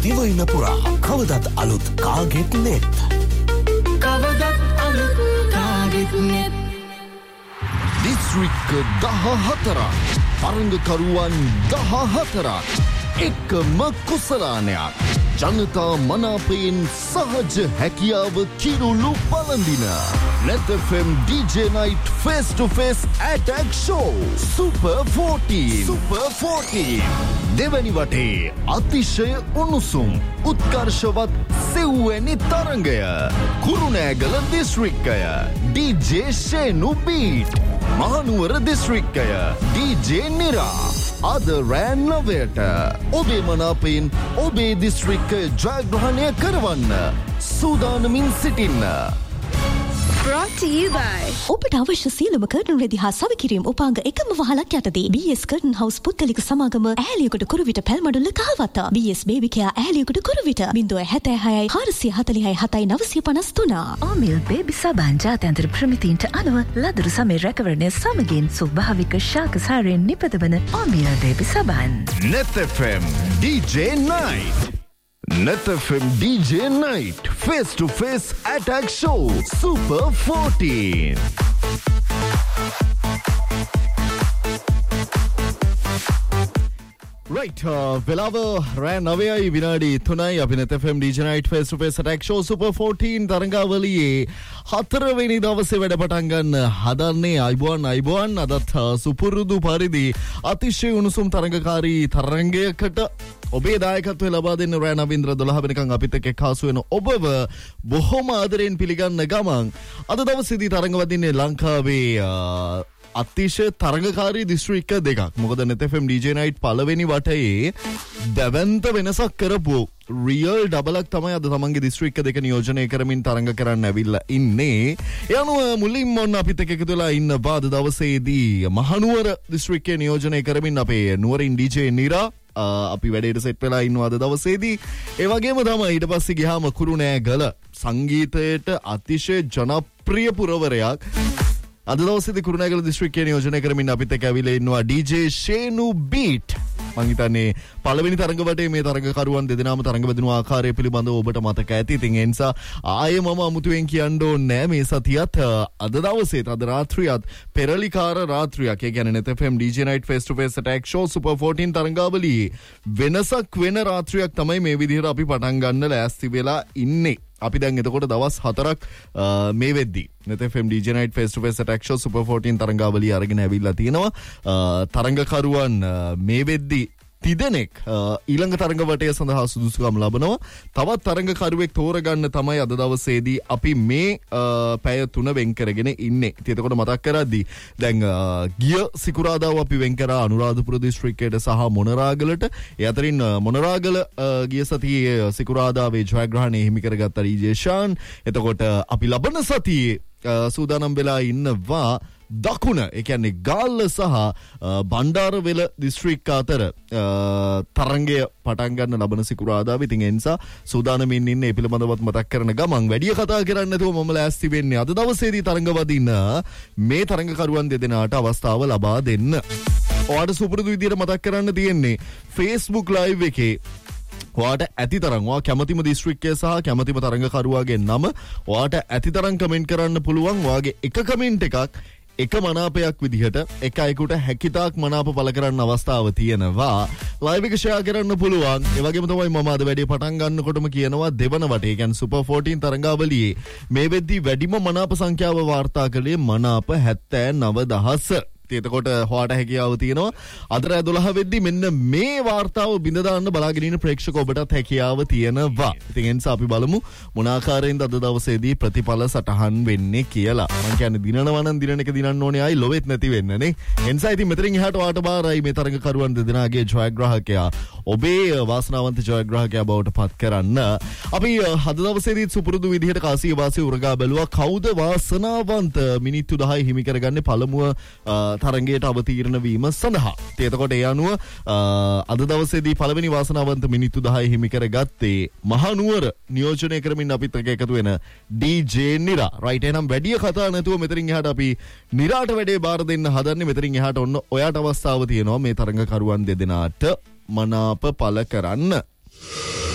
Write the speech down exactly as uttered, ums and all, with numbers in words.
දිවයින පුරා කවදත් අලුත් කාගෙත් නෙත්. කවදත් අලුත් කාගෙත් නෙත්. දිස්ත්‍රික්ක දහ හතරක්. තරඟකරුවන් දහ හතරක්. එකම කුසලානයක්. ජනතා මනාපයෙන් සහජ හැකියාව කිරුළු බලඳින net F M D J Night face to face attack show Super fourteen Super fourteen දෙවැනි වටේ අතිශය උණුසුම් උත්කර්ෂවත් සෙව්වැනි තරඟය Kurunegala දිස්ත්‍රික්කය D J ෂේනු beat Mahanuwara දිස්ත්‍රික්කය D J නිරා අද රෑ නවයට ඔබේ මනාපයෙන් ඔබේ දිස්ත්‍රික්කය ජයග්‍රහණය කරවන්න සූදානමින් සිටින්න. Brought to you by ඔබට අවශ්‍ය සියලුම කර්ටන් රෙදි හා සවිකිරීම උපාංග එකම වහලක් යටතේ B S Curtain House පුද්ගලික සමාගම ඇහැලියකට Kuruwita Pelmadulla කහවත්තා B S Baby Care ඇහැලියකට Kuruwita zero सात छह හාරසිය හතළිහයි හතයි නවසිය පනස් තුන. Omil Baby Saban ජාත්‍යන්තර ප්‍රමිතීන්ට අනුව ලදරු සමේ රැකවරණය සමගින් ස්වභාවික ශාකසාරයෙන් නිපදවන Omil Baby Saban. net F M D J Night. net F M D J Night face to face attack show Super fourteen. Right, uh, වෙලාව රෑ නවයයි විනාඩි තුනයි අපි net F M D J Night face to face attack show Super fourteen තරඟාවලියේ හතරවෙනි දවසේ වැඩ පටන් ගන්න හදන්නේ අයිබෝන් අයිබෝන් අදත් සුපුරුදු පරිදි අතිශය උණුසුම් තරඟකාරී තරඟයකට ඔබේ දායකත්වය ලබා දෙන්න රෑ නවීන්ද්‍ර දොළහ වෙනකන් අපිත් එක්ක එක්හසු වෙන ඔබව බොහොම ආදරෙන් පිළිගන්න ගමන් අද දවසේදී තරඟ වදින්නේ ලංකාවේ අතිශය තරඟකාරී දිස්ත්‍රික්ක දෙකක්. මොකද net F M D J Night පළවෙනි වටේ දැවැන්ත වෙනසක් කරපු රියල් ඩබලක් තමයි අද තමන්ගේ දිස්ත්‍රික්ක දෙක නියෝජනය කරමින් තරඟ කරන්න ඇවිල්ලා ඉන්නේ. ඒ අනුව මුලින්ම ඔන්න අපිත් එක්ක එකතු වෙලා ඉන්න බාද දවසේදී මහනුවර දිස්ත්‍රික්කය නියෝජනය කරමින් අපේ නුවරින් D J නිරා අපි වැඩේට සෙට් වෙලා ඉන්නවා අද දවසේදී. ඒ වගේම තමයි ඊට පස්සේ ගියාම කුරුණෑගල සංගීතයට අතිශය ජනප්‍රිය පුරවරයක් අද දවසේදී කුරුණෑගල දිස්ත්‍රික්කය නියෝජනය කරමින් අපිත් එක්ක ඇවිල්ලා ඉන්නවා D J ෂේනු බීට්. මං හිතන්නේ පළවෙනි තරඟ වටේ මේ තරඟකරුවන් දෙදෙනාම තරඟ බෙදෙන ආකාරය පිළිබඳව ඔබට මතක ඇති. ඉතින් ඒ නිසා ආයේ මම අමුතුවෙන් කියන්න ඕනේ නැහැ මේ සතියත් අද දවසේත් අද රාත්‍රියත් පෙරලිකාර රාත්‍රියක්. ඒ කියන්නේ net F M D J Night face to face attack show Super fourteen තරඟාවලියේ වෙනසක් වෙන රාත්‍රියක් තමයි මේ විදිහට අපි පටන් ගන්න ලෑස්ති වෙලා ඉන්නේ. අපි දැන් එතකොට දවස් හතරක් මේ වෙද්දී net F M D J Night face to face attack show Super fourteen තරඟාවලිය අරගෙන ඇවිල්ලා තියෙනවා. තරඟකරුවන් මේ වෙද්දී තිදෙනෙක් ඊළඟ තරඟ වටය සඳහා සුදුසුකම් ලබනවා. තවත් තරඟකරුවෙක් තෝරගන්න තමයි අද දවසේදී අපි මේ පැය තුන වෙන් කරගෙන ඉන්නේ. ඉතින් එතකොට මතක් කරද්දී දැන් ගිය සිකුරාදාව අපි වෙන් කරා අනුරාධපුර දිස්ත්‍රික්කයට සහ මොනරාගලට. ඒ අතරින් මොනරාගල ගිය සතියේ සිකුරාදාවේ ජයග්‍රහණය හිමි කරගත්ත D J ෂාන්. එතකොට අපි ලබන සතියේ සූදානම් වෙලා ඉන්නවා දකුණ ඒ කියන්නේ ගාල්ල සහ බණ්ඩාරවෙල දිස්ත්‍රික්ක අතර තරංගය පටන් ගන්න ලබන සිකුරාදාව. ඉතින් ඒ නිසා සූදානමින් ඉන්න ඒ පිළිබඳවත් මතක් කරන ගමන් වැඩි කතා කරන්නේ නැතුව මම ලෑස්ති වෙන්නේ අද දවසේදී තරංග වදින මේ තරංගකරුවන් දෙදෙනාට අවස්ථාව ලබා දෙන්න. ඔයාලට සුපුරුදු විදියට මතක් කරන්න තියෙන්නේ Facebook live එකේ ඔයාට ඇති තරම් ඔයා කැමතිම දිස්ත්‍රික්කය සහ කැමතිම තරඟකරුවාගේ නම ඔයාට ඇති තරම් කමෙන්ට් කරන්න පුළුවන්. ඔයාගේ එක කමෙන්ට් එකක් එක මනාපයක් විදිහට එක අයෙකුට හැකිතාක් මනාප පළ කරන්න අවස්ථාව තියෙනවා. ලයිව් එක ෂෙයා කරන්න පුළුවන්. ඒ වගේම තමයි මම අද වැඩේ පටන් ගන්නකොටම කියනවා දෙවන වටේ කියන්නේ Super fourteen තරඟාවලියේ මේ වෙද්දී වැඩිම මනාප සංඛ්‍යාව වාර්තා කළේ මනාප හැත්තෑ නව දහස. එතකොට හොයාට හැකියාව තියෙනවා අද රෑ දොළහ වෙද්දී මෙන්න මේ වාර්තාව බිඳ දාන්න බලාගෙන ඉන්න ප්‍රේක්ෂක ඔබටත් හැකියාව තියෙනවා. ඉතින් ඒ නිසා අපි බලමු මොන ආකාරයෙන්ද අද දවසේදී ප්‍රතිඵල සටහන් වෙන්නේ කියලා. මම කියන්නේ දිනනවා නම් දිනන එක දිනන්න ඕනේ ආයි ලොවෙත් නැති වෙන්න නේ. ඒ නිසා ඉතින් මෙතනින් එහාට ඔයාට බාරයි මේ තරඟකරුවන් දෙදෙනාගේ ජයග්‍රාහකයා ඔබේ වාසනාවන්ත ජයග්‍රාහකයා බවට පත් කරන්න. අපි අද දවසේදී සුපුරුදු විදිහට කාසිය වාසිය උරගා බැලුවා කවුද වාසනාවන්ත මිනිත්තු දහය හිමි කරගන්නේ පළමුව තරගයට අවතීර්ණ වීම සඳහා. එතකොට ඒ අනුව අද දවසේදී පළවෙනි වාසනාවන්ත මිනිත්තු දහය හිමි කරගත්තේ මහනුවර නියෝජනය කරමින් අපිත් එක්ක එකතු වෙන D J නිරා. රයිට් එහෙනම් වැඩි කතා නැතුව මෙතනින් එහාට අපි නිරාට වැඩේ බාර දෙන්න හදන්නේ. මෙතනින් එහාට ඔන්න ඔයාට අවස්ථාව තියෙනවා මේ තරඟකරුවන් දෙදෙනාට මනාප පළ කරන්න.